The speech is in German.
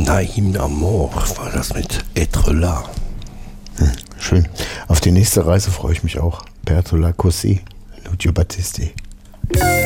Naim Amour war das mit Être là. Schön. Auf die nächste Reise freue ich mich auch. Pertola Così, Lucio Battisti.